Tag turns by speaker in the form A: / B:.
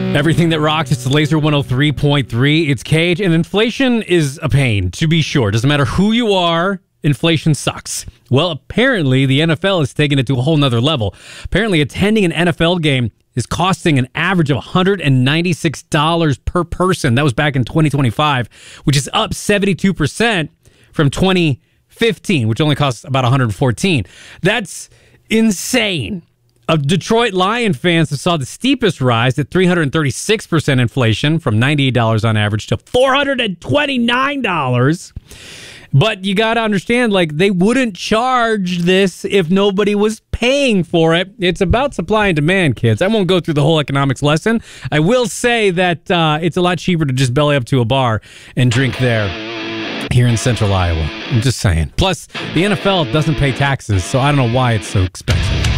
A: Everything that rocks, it's the Laser 103.3. It's Cage, and inflation is a pain, to be sure. Doesn't matter who you are, inflation sucks. Well, apparently, the NFL is taking it to a whole nother level. Apparently, attending an NFL game is costing an average of $196 per person. That was back in 2025, which is up 72% from 2015, which only cost about $114. That's insane. Of Detroit Lion fans saw the steepest rise at 336% inflation from $98 on average to $429. But you got to understand, like, they wouldn't charge this if nobody was paying for it. It's about supply and demand, kids. I won't go through the whole economics lesson. I will say that it's a lot cheaper to just belly up to a bar and drink there here in central Iowa. I'm just saying. Plus, the NFL doesn't pay taxes, so I don't know why it's so expensive.